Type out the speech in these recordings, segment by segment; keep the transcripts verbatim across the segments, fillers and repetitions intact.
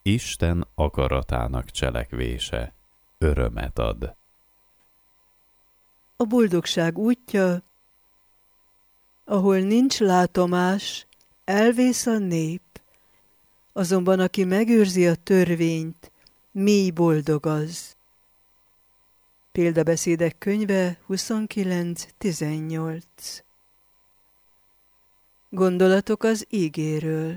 Isten akaratának cselekvése örömet ad. A boldogság útja, ahol nincs látomás, elvész a nép, azonban aki megőrzi a törvényt, mély boldog az. Példabeszédek könyve huszonkilenc tizennyolc. Gondolatok az ígéről.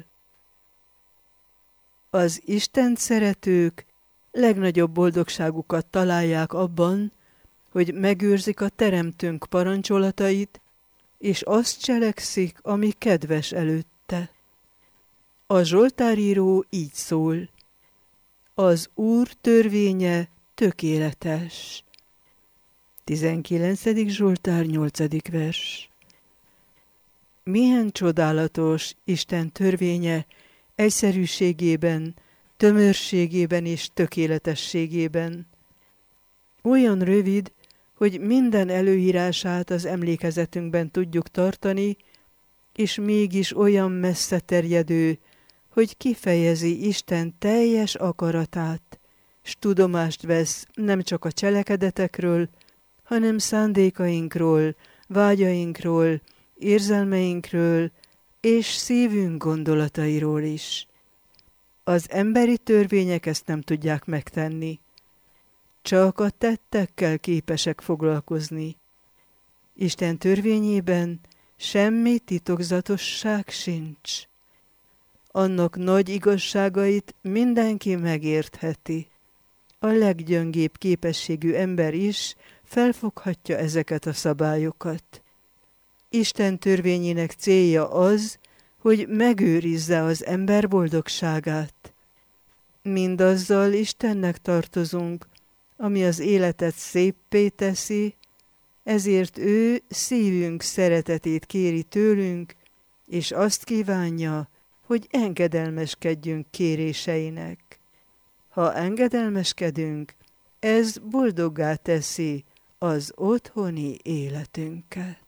Az Istent szeretők legnagyobb boldogságukat találják abban, hogy megőrzik a Teremtőnk parancsolatait, és azt cselekszik, ami kedves előtte. A Zsoltáríró így szól: az Úr törvénye tökéletes. tizenkilencedik Zsoltár nyolcadik vers. Milyen csodálatos Isten törvénye egyszerűségében, tömörségében és tökéletességében. Olyan rövid, hogy minden előírását az emlékezetünkben tudjuk tartani, és mégis olyan messze terjedő, hogy kifejezi Isten teljes akaratát, s tudomást vesz nem csak a cselekedetekről, hanem szándékainkról, vágyainkról, érzelmeinkről és szívünk gondolatairól is. Az emberi törvények ezt nem tudják megtenni. Csak a tettekkel képesek foglalkozni. Isten törvényében semmi titokzatosság sincs. Annak nagy igazságait mindenki megértheti. A leggyöngébb képességű ember is felfoghatja ezeket a szabályokat. Isten törvényének célja az, hogy megőrizze az ember boldogságát. Mindazzal Istennek tartozunk, ami az életet széppé teszi, ezért ő szívünk szeretetét kéri tőlünk, és azt kívánja, hogy engedelmeskedjünk kéréseinek. Ha engedelmeskedünk, ez boldoggá teszi az otthoni életünket.